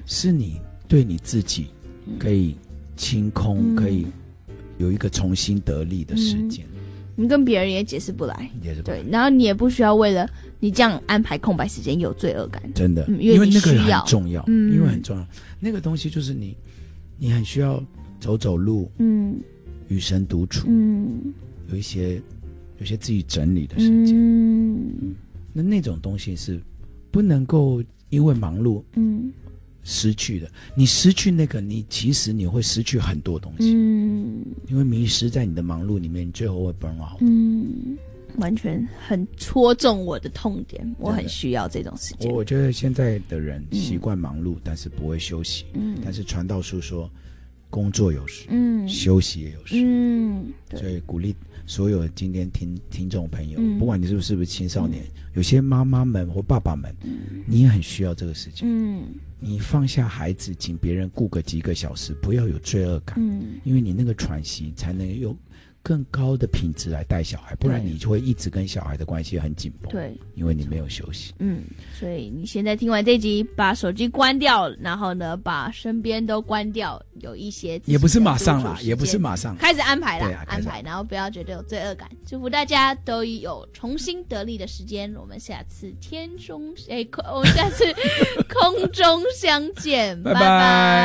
是你对你自己可以清空，可以有一个重新得力的时间。 你跟别人也解释不来，对，然后你也不需要为了你这样安排空白时间有罪恶感， 真的， 因为那个很重要，因为很重要，那个东西就是你很需要走走路，与神独处，有些自己整理的时间，那种东西是不能够因为忙碌，失去的。你失去那个，其实你会失去很多东西，因为迷失在你的忙碌里面，你最后会 burn out。 完全很戳中我的痛点，我很需要这种时间。 我觉得现在的人习惯忙碌，但是不会休息。但是传道书说，工作有时，休息也有时。所以鼓励所有今天听众朋友，不管你是不是青少年，有些妈妈们或爸爸们，你也很需要这个时间。你放下孩子，请别人顾个几个小时，不要有罪恶感，因为你那个喘息才能有更高的品质来带小孩，不然你就会一直跟小孩的关系很紧绷。对，因为你没有休息。 所以你现在听完这集，把手机关掉，然后呢，把身边都关掉，有一些也不是马上啦，也不是马上开始安排啦，安排，然后不要觉得有罪恶感。祝福大家都有重新得力的时间。我们下次我们下次空中相见，拜拜。